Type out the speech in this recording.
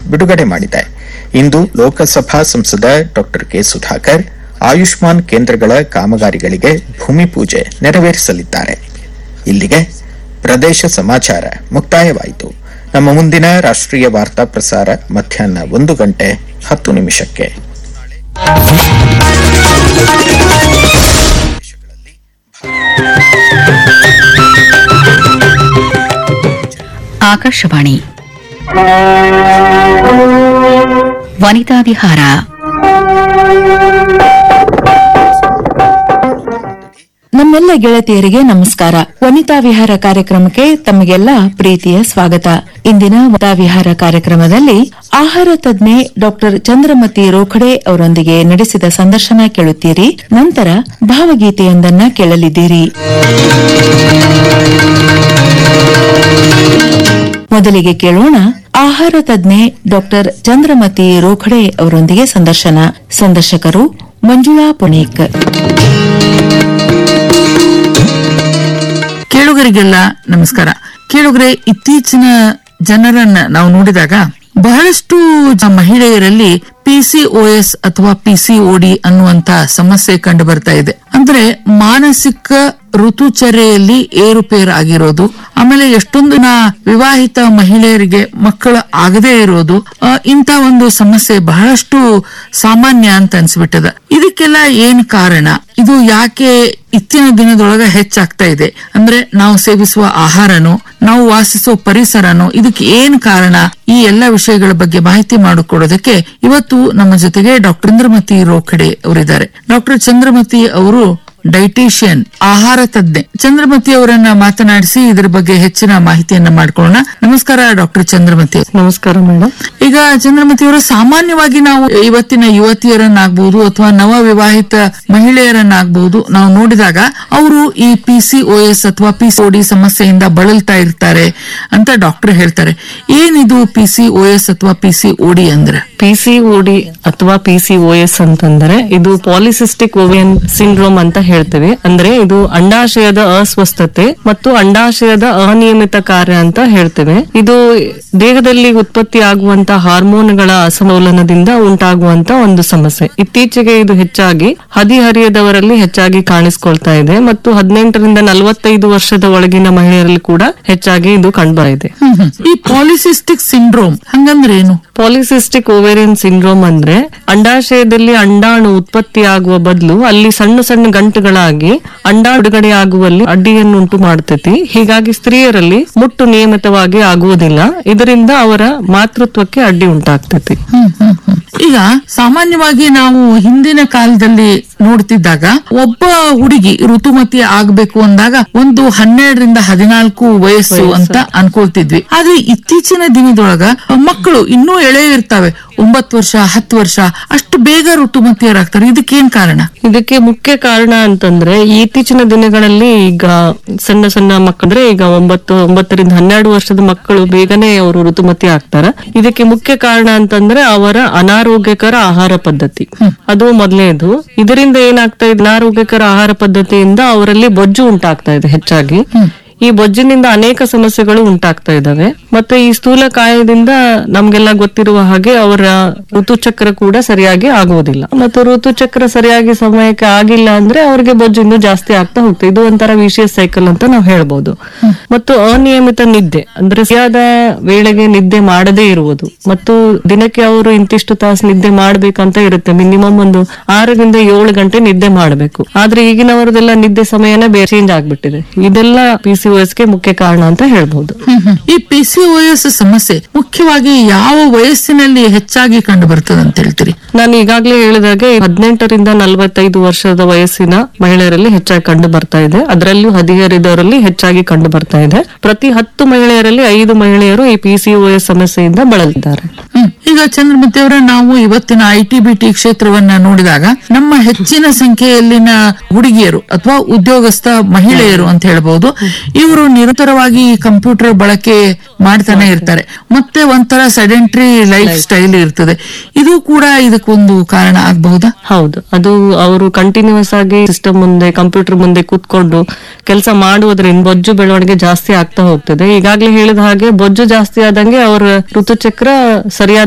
ಬಿಡುಗಡೆ ಮಾಡಿದೆ. ಇಂದು ಲೋಕಸಭಾ ಸಂಸದ ಡಾ ಕೆ ಸುಧಾಕರ್ ಆಯುಷ್ಮಾನ್ ಕೇಂದ್ರಗಳ ಕಾಮಗಾರಿಗಳಿಗೆ ಭೂಮಿ ಪೂಜೆ ನೆರವೇರಿಸಲಿದ್ದಾರೆ. ಇಲ್ಲಿಗೆ ಪ್ರದೇಶ ಸಮಾಚಾರ ಮುಕ್ತಾಯವಾಯಿತು. ನಮ್ಮ ಮುಂದಿನ ರಾಷ್ಟ್ರೀಯ ವಾರ್ತಾ ಪ್ರಸಾರ ಮಧ್ಯಾಹ್ನ 1:10 ಆಕಾಶವಾಣಿ ವನಿತಾ ವಿಹಾರ. ನಮ್ಮೆಲ್ಲ ಗೆಳತಿಯರಿಗೆ ನಮಸ್ಕಾರ. ವನಿತಾ ವಿಹಾರ ಕಾರ್ಯಕ್ರಮಕ್ಕೆ ತಮಗೆಲ್ಲ ಪ್ರೀತಿಯ ಸ್ವಾಗತ. ಇಂದಿನ ವನಿತಾ ವಿಹಾರ ಕಾರ್ಯಕ್ರಮದಲ್ಲಿ ಆಹಾರ ತಜ್ಞೆ ಡಾಕ್ಟರ್ ಚಂದ್ರಮತಿ ರೋಖಡೆ ಅವರೊಂದಿಗೆ ನಡೆಸಿದ ಸಂದರ್ಶನ ಕೇಳುತ್ತೀರಿ. ನಂತರ ಭಾವಗೀತೆಯೊಂದನ್ನ ಕೇಳಲಿದ್ದೀರಿ. ಮೊದಲಿಗೆ ಕೇಳೋಣ ಆಹಾರ ತಜ್ಞೆ ಡಾಕ್ಟರ್ ಚಂದ್ರಮತಿ ರೋಖಡೆ ಅವರೊಂದಿಗೆ ಸಂದರ್ಶನ. ಸಂದರ್ಶಕರು ಮಂಜುಳಾ ಪುಣೇಕ್. ಕೇಳುಗರಿಗೆಲ್ಲ ನಮಸ್ಕಾರ. ಕೇಳುಗರೆ, ಇತ್ತೀಚಿನ ಜನರನ್ನ ನಾವು ನೋಡಿದಾಗ ಬಹಳಷ್ಟು ಮಹಿಳೆಯರಲ್ಲಿ ಪಿಸಿಒಎಸ್ ಅಥವಾ ಪಿಸಿಒಡಿ ಅನ್ನುವಂತ ಸಮಸ್ಯೆ ಕಂಡು ಬರ್ತಾ ಇದೆ. ಅಂದ್ರೆ ಮಾನಸಿಕ ಋತುಚರ್ಯೆಯಲ್ಲಿ ಏರುಪೇರು ಆಗಿರೋದು, ಆಮೇಲೆ ಎಷ್ಟೊಂದು ವಿವಾಹಿತ ಮಹಿಳೆಯರಿಗೆ ಮಕ್ಕಳು ಆಗದೇ ಇರೋದು, ಇಂತ ಒಂದು ಸಮಸ್ಯೆ ಬಹಳಷ್ಟು ಸಾಮಾನ್ಯ ಅಂತ ಅನ್ಸ್ಬಿಟ್ಟದ. ಇದಕ್ಕೆಲ್ಲ ಏನ್ ಕಾರಣ? ಇದು ಯಾಕೆ ಇತ್ತಿನ ದಿನದೊಳಗ ಹೆಚ್ಚಾಗ್ತಾ ಇದೆ? ಅಂದ್ರೆ ನಾವು ಸೇವಿಸುವ ಆಹಾರನೋ, ನಾವು ವಾಸಿಸುವ ಪರಿಸರನೋ, ಇದಕ್ಕೆ ಏನ್ ಕಾರಣ? ಈ ಎಲ್ಲ ವಿಷಯಗಳ ಬಗ್ಗೆ ಮಾಹಿತಿ ಮಾಡಿಕೊಡೋದಕ್ಕೆ ಇವತ್ತು ನಮ್ಮ ಜೊತೆಗೆ ಡಾಕ್ಟರ್ ಚಂದ್ರಮತಿ ರೋಖಡೆ ಅವರಿದ್ದಾರೆ. ಡಾಕ್ಟರ್ ಚಂದ್ರಮತಿ ಅವರು ಡೈಟಿಷಿಯನ್, ಆಹಾರ ತಜ್ಞೆ. ಚಂದ್ರಮತಿ ಅವರನ್ನ ಮಾತನಾಡಿಸಿ ಇದರ ಬಗ್ಗೆ ಹೆಚ್ಚಿನ ಮಾಹಿತಿಯನ್ನ ಮಾಡ್ಕೊಳ್ಳೋಣ. ನಮಸ್ಕಾರ ಡಾಕ್ಟರ್ ಚಂದ್ರಮತಿ. ನಮಸ್ಕಾರ ಮೇಡಮ್. ಈಗ ಚಂದ್ರಮತಿ ಅವರು, ಸಾಮಾನ್ಯವಾಗಿ ನಾವು ಇವತ್ತಿನ ಯುವತಿಯರನ್ನಾಗಬಹುದು ಅಥವಾ ನವ ವಿವಾಹಿತ ಮಹಿಳೆಯರನ್ನಾಗಬಹುದು ನಾವು ನೋಡಿದಾಗ ಅವರು ಈ ಪಿಸಿಒಎಸ್ ಅಥವಾ ಪಿಸಿಒಡಿ ಸಮಸ್ಯೆಯಿಂದ ಬಳಲ್ತಾ ಇರ್ತಾರೆ ಅಂತ ಡಾಕ್ಟರ್ ಹೇಳ್ತಾರೆ. ಏನಿದು ಪಿಸಿಒಎಸ್ ಅಥವಾ ಪಿಸಿಒಡಿ ಅಂದ್ರೆ? ಪಿಸಿಒಡಿ ಅಥವಾ ಪಿಸಿಒಎಸ್ ಅಂತಂದ್ರೆ ಇದು ಪಾಲಿಸಿಸ್ಟಿಕ್ ಓವಿಯನ್ ಸಿಂಡ್ರೋಮ್ ಅಂತ ಹೇಳ್ತೇವೆ. ಅಂದ್ರೆ ಇದು ಅಂಡಾಶಯದ ಅಸ್ವಸ್ಥತೆ ಮತ್ತು ಅಂಡಾಶಯದ ಅನಿಯಮಿತ ಕಾರ್ಯ ಅಂತ ಹೇಳ್ತೇವೆ. ಇದು ದೇಹದಲ್ಲಿ ಉತ್ಪತ್ತಿ ಆಗುವಂತಹ ಹಾರ್ಮೋನ್ಗಳ ಅಸಮತೋಲನದಿಂದ ಉಂಟಾಗುವಂತ ಒಂದು ಸಮಸ್ಯೆ. ಇತ್ತೀಚೆಗೆ ಇದು ಹೆಚ್ಚಾಗಿ ಹದಿಹರಿಯದವರಲ್ಲಿ ಹೆಚ್ಚಾಗಿ ಕಾಣಿಸಿಕೊಳ್ತಾ ಇದೆ ಮತ್ತು 18ರಿಂದ 45 ವರ್ಷದ ಒಳಗಿನ ಮಹಿಳೆಯರಲ್ಲಿ ಕೂಡ ಹೆಚ್ಚಾಗಿ ಇದು ಕಂಡುಬಂದಿದೆ. ಈ ಪಾಲಿಸಿಸ್ಟಿಕ್ ಸಿಂಡ್ರೋಮ್ ಹಂಗಂದ್ರೆ ಏನು? ಪಾಲಿಸಿಸ್ಟಿಕ್ ಓವೇರಿಯನ್ ಸಿಂಡ್ರೋಮ್ ಅಂದ್ರೆ ಅಂಡಾಶಯದಲ್ಲಿ ಅಂಡಾಣು ಉತ್ಪತ್ತಿ ಆಗುವ ಬದಲು ಅಲ್ಲಿ ಸಣ್ಣ ಸಣ್ಣ ಗಂಟುಗಳಾಗಿ ಅಂಡಾಣು ಬಿಡುಗಡೆ ಆಗುವಲ್ಲಿ ಅಡ್ಡಿಯನ್ನುಂಟು ಮಾಡ್ತೈತಿ. ಹೀಗಾಗಿ ಸ್ತ್ರೀಯರಲ್ಲಿ ಮುಟ್ಟು ನಿಯಮಿತವಾಗಿ ಆಗುವುದಿಲ್ಲ. ಇದರಿಂದ ಅವರ ಮಾತೃತ್ವಕ್ಕೆ ಅಡ್ಡಿ ಉಂಟಾಗ್ತೈತಿ. ಈಗ ಸಾಮಾನ್ಯವಾಗಿ ನಾವು ಹಿಂದಿನ ಕಾಲದಲ್ಲಿ ನೋಡ್ತಿದ್ದಾಗ ಒಬ್ಬ ಹುಡುಗಿ ಋತುಮತಿ ಆಗ್ಬೇಕು ಅಂದಾಗ ಒಂದು 12ರಿಂದ 14 ವಯಸ್ಸು ಅಂತ ಅನ್ಕೊಳ್ತಿದ್ವಿ. ಆದ್ರೆ ಇತ್ತೀಚಿನ ದಿನದೊಳಗ ಮಕ್ಕಳು ಇನ್ನೂ ಎಳೆ ಇರ್ತಾವೆ, 9 ವರ್ಷ 10 ವರ್ಷ, ಅಷ್ಟು ಬೇಗ ಋತುಮತಿಯರಾಗ್ತಾರೆ. ಇದಕ್ಕೇನ್ ಕಾರಣ? ಇದಕ್ಕೆ ಮುಖ್ಯ ಕಾರಣ ಅಂತಂದ್ರೆ ಇತ್ತೀಚಿನ ದಿನಗಳಲ್ಲಿ ಈಗ ಸಣ್ಣ ಸಣ್ಣ ಮಕ್ಕಳಂದ್ರೆ ಈಗ 9ರಿಂದ 12 ವರ್ಷದ ಮಕ್ಕಳು ಬೇಗನೆ ಅವರು ಋತುಮತಿ ಆಗ್ತಾರ. ಇದಕ್ಕೆ ಮುಖ್ಯ ಕಾರಣ ಅಂತಂದ್ರೆ ಅವರ ಅನಾರೋಗ್ಯಕರ ಆಹಾರ ಪದ್ಧತಿ. ಅದು ಮೊದಲನೇದು. ಇದರಿಂದ ಏನಾಗ್ತಾ ಇದೆ, ಅನಾರೋಗ್ಯಕರ ಆಹಾರ ಪದ್ಧತಿಯಿಂದ ಅವರಲ್ಲಿ ಬೊಜ್ಜು ಉಂಟಾಗ್ತಾ ಇದೆ ಹೆಚ್ಚಾಗಿ. ಈ ಬೊಜ್ಜಿನಿಂದ ಅನೇಕ ಸಮಸ್ಯೆಗಳು ಉಂಟಾಗ್ತಾ ಇದಾವೆ. ಮತ್ತೆ ಈ ಸ್ಥೂಲಕಾಯದಿಂದ ನಮ್ಗೆಲ್ಲ ಗೊತ್ತಿರುವ ಹಾಗೆ ಅವರ ಋತುಚಕ್ರ ಕೂಡ ಸರಿಯಾಗಿ ಆಗುವುದಿಲ್ಲ. ಮತ್ತು ಋತುಚಕ್ರ ಸರಿಯಾಗಿ ಸಮಯಕ್ಕೆ ಆಗಿಲ್ಲ ಅಂದ್ರೆ ಅವ್ರಿಗೆ ಬೊಜ್ಜು ಇನ್ನೂ ಜಾಸ್ತಿ ಆಗ್ತಾ ಹೋಗ್ತದೆ. ಇದು ಒಂಥರ ವಿಶಿಯಸ್ ಸೈಕಲ್ ಅಂತ ನಾವು ಹೇಳ್ಬೋದು. ಮತ್ತು ಅನಿಯಮಿತ ನಿದ್ದೆ ಅಂದ್ರೆ ಸರಿಯಾದ ವೇಳೆಗೆ ನಿದ್ದೆ ಮಾಡದೇ ಇರುವುದು, ಮತ್ತು ದಿನಕ್ಕೆ ಅವರು ಇಂತಿಷ್ಟು ತಾಸು ನಿದ್ದೆ ಮಾಡ್ಬೇಕಂತ ಇರುತ್ತೆ. ಮಿನಿಮಮ್ ಒಂದು 6ರಿಂದ 7 ಗಂಟೆ ನಿದ್ದೆ ಮಾಡಬೇಕು. ಆದ್ರೆ ಈಗಿನವರದೆಲ್ಲ ನಿದ್ದೆ ಸಮಯನೇ ಬೇರೆ ಚೇಂಜ್ ಆಗ್ಬಿಟ್ಟಿದೆ. ಇದೆಲ್ಲ ಪಿಸಿಒಎಸ್ ಗೆ ಮುಖ್ಯ ಕಾರಣ ಅಂತ ಹೇಳ್ಬಹುದು. ಈ ಪಿಸಿಒಎಸ್ ಸಮಸ್ಯೆ ಮುಖ್ಯವಾಗಿ ಯಾವ ವಯಸ್ಸಿನಲ್ಲಿ ಹೆಚ್ಚಾಗಿ ಕಂಡು ಬರ್ತದೆ ಅಂತ ಹೇಳ್ತೀರಿ? ನಾನು ಈಗಾಗಲೇ ಹೇಳಿದಾಗೆ 18ರಿಂದ 45 ವರ್ಷದ ವಯಸ್ಸಿನ ಮಹಿಳೆಯರಲ್ಲಿ ಹೆಚ್ಚಾಗಿ ಕಂಡು ಬರ್ತಾ ಇದೆ. ಅದರಲ್ಲೂ ಹದಿಹರಿದವರಲ್ಲಿ ಹೆಚ್ಚಾಗಿ ಕಂಡು ಬರ್ತಾ ಇದೆ. ಪ್ರತಿ 10 ಮಹಿಳೆಯರಲ್ಲಿ 5 ಮಹಿಳೆಯರು ಈ ಪಿಸಿಒಎಸ್ ಸಮಸ್ಯೆಯಿಂದ ಬಳಲಿದ್ದಾರೆ. ಈಗ ಚಂದ್ರಮತಿ ಅವರ, ನಾವು ಇವತ್ತಿನ ಐಟಿ-ಬಿಟಿ ಕ್ಷೇತ್ರವನ್ನ ನೋಡಿದಾಗ ನಮ್ಮ ಹೆಚ್ಚಿನ ಸಂಖ್ಯೆಯಲ್ಲಿನ ಹುಡುಗಿಯರು ಅಥವಾ ಉದ್ಯೋಗಸ್ಥ ಮಹಿಳೆಯರು ಅಂತ ಹೇಳ್ಬಹುದು, ಇವರು ನಿರಂತರವಾಗಿ ಕಂಪ್ಯೂಟರ್ ಬಳಕೆ ಮಾಡ್ತಾನೆ ಇರ್ತಾರೆ. ಮತ್ತೆ ಒಂಥರ ಸೆಡೆಂಟ್ರಿ ಲೈಫ್ ಸ್ಟೈಲ್ ಇರ್ತದೆ. ಇದು ಕೂಡ ಇದಕ್ಕೊಂದು ಕಾರಣ ಆಗಬಹುದಾ? ಹೌದು, ಅದು ಅವರು ಕಂಟಿನ್ಯೂಸ್ ಆಗಿ ಸಿಸ್ಟಮ್ ಮುಂದೆ, ಕಂಪ್ಯೂಟರ್ ಮುಂದೆ ಕೂತ್ಕೊಂಡು ಕೆಲಸ ಮಾಡುವುದರಿಂದ ಬೊಜ್ಜು ಬೆಳವಣಿಗೆ ಜಾಸ್ತಿ ಆಗ್ತಾ ಹೋಗ್ತದೆ. ಈಗಾಗಲೇ ಹೇಳಿದ ಹಾಗೆ ಬೊಜ್ಜು ಜಾಸ್ತಿ ಆದಂಗೆ ಅವರ ಋತುಚಕ್ರ ಸರಿಯಾದ